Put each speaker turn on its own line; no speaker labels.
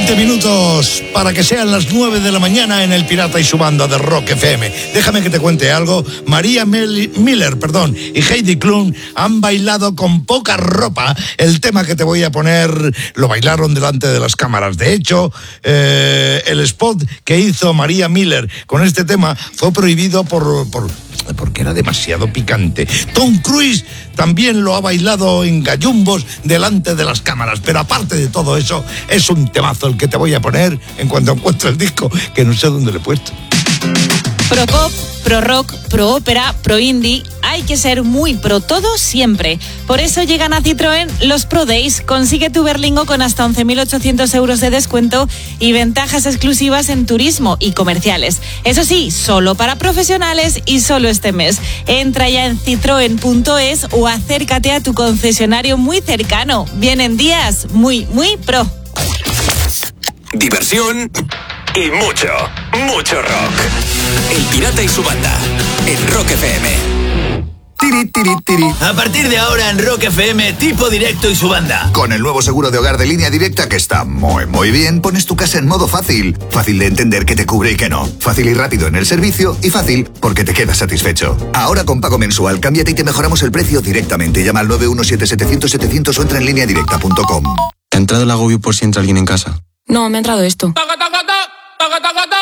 20 minutos para que sean las 9 de la mañana en El Pirata y su banda de Rock FM. Déjame que te cuente algo. María Miller y Heidi Klum han bailado con poca ropa. El tema que te voy a poner lo bailaron delante de las cámaras. De hecho, el spot que hizo María Miller con este tema fue prohibido porque era demasiado picante. Tom Cruise también lo ha bailado en gallumbos delante de las cámaras, pero aparte de todo eso, es un temazo el que te voy a poner en cuanto encuentre el disco, que no sé dónde lo he puesto.
Pro pop, pro rock, pro ópera, pro indie, hay que ser muy pro todo siempre. Por eso llegan a Citroën los Pro Days. Consigue tu Berlingo con hasta 11.800 euros de descuento y ventajas exclusivas en turismo y comerciales. Eso sí, solo para profesionales y solo este mes. Entra ya en citroen.es o acércate a tu concesionario muy cercano. Vienen días muy, muy pro.
Diversión y mucho rock. El Pirata y su banda en Rock FM.
Tiri, tiri, tiri. A partir de ahora en Rock FM, Tipo Directo y su banda.
Con el nuevo seguro de hogar de Línea Directa que está muy bien, pones tu casa en modo fácil. Fácil de entender qué te cubre y qué no. Fácil y rápido en el servicio y fácil porque te quedas satisfecho. Ahora con pago mensual, cámbiate y te mejoramos el precio directamente. Llama al 917-700-700 o entra en lineadirecta.com.
¿Te ha entrado el agobio por si entra alguien en casa?
No, me ha entrado esto.